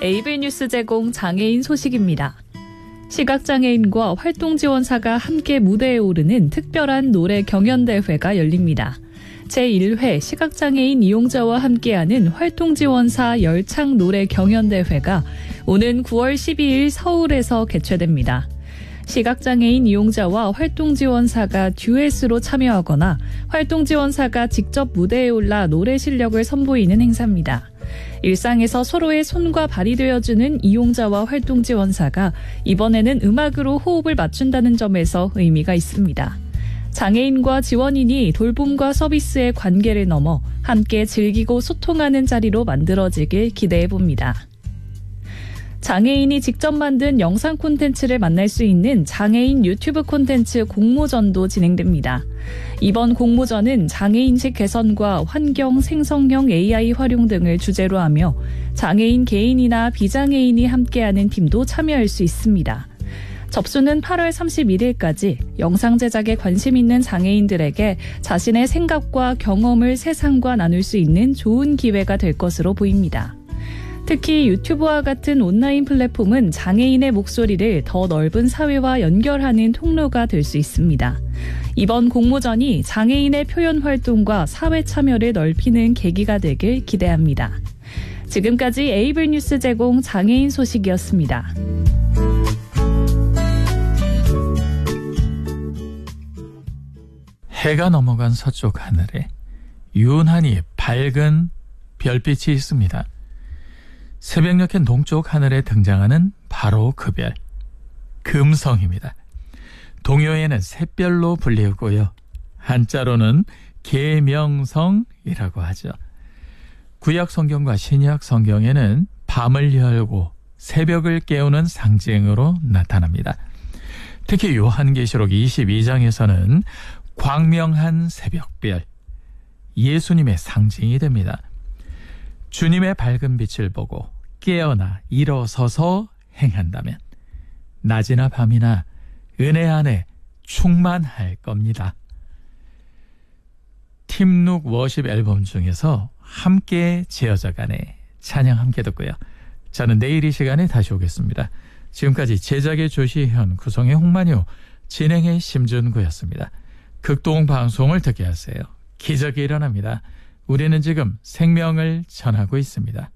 에이블 뉴스 제공 장애인 소식입니다. 시각장애인과 활동지원사가 함께 무대에 오르는 특별한 노래 경연대회가 열립니다. 제1회 시각장애인 이용자와 함께하는 활동지원사 열창 노래 경연대회가 오는 9월 12일 서울에서 개최됩니다. 시각장애인 이용자와 활동지원사가 듀엣으로 참여하거나 활동지원사가 직접 무대에 올라 노래 실력을 선보이는 행사입니다. 일상에서 서로의 손과 발이 되어주는 이용자와 활동지원사가 이번에는 음악으로 호흡을 맞춘다는 점에서 의미가 있습니다. 장애인과 지원인이 돌봄과 서비스의 관계를 넘어 함께 즐기고 소통하는 자리로 만들어지길 기대해봅니다. 장애인이 직접 만든 영상 콘텐츠를 만날 수 있는 장애인 유튜브 콘텐츠 공모전도 진행됩니다. 이번 공모전은 장애인식 개선과 환경 생성형 AI 활용 등을 주제로 하며 장애인 개인이나 비장애인이 함께하는 팀도 참여할 수 있습니다. 접수는 8월 31일까지 영상 제작에 관심 있는 장애인들에게 자신의 생각과 경험을 세상과 나눌 수 있는 좋은 기회가 될 것으로 보입니다. 특히 유튜브와 같은 온라인 플랫폼은 장애인의 목소리를 더 넓은 사회와 연결하는 통로가 될 수 있습니다. 이번 공모전이 장애인의 표현 활동과 사회 참여를 넓히는 계기가 되길 기대합니다. 지금까지 에이블 뉴스 제공 장애인 소식이었습니다. 해가 넘어간 서쪽 하늘에 유난히 밝은 별빛이 있습니다. 새벽녘엔 동쪽 하늘에 등장하는 바로 그 별, 금성입니다. 동요에는 샛별로 불리우고요. 한자로는 계명성이라고 하죠. 구약 성경과 신약 성경에는 밤을 열고 새벽을 깨우는 상징으로 나타납니다. 특히 요한계시록 22장에서는 광명한 새벽별, 예수님의 상징이 됩니다. 주님의 밝은 빛을 보고 깨어나 일어서서 행한다면 낮이나 밤이나 은혜 안에 충만할 겁니다. 팀룩 워십 앨범 중에서 함께 지어져가네 찬양 함께 듣고요. 저는 내일 이 시간에 다시 오겠습니다. 지금까지 제작의 조시현, 구성의 홍만효, 진행의 심준구였습니다. 극동 방송을 듣게 하세요. 기적이 일어납니다. 우리는 지금 생명을 전하고 있습니다.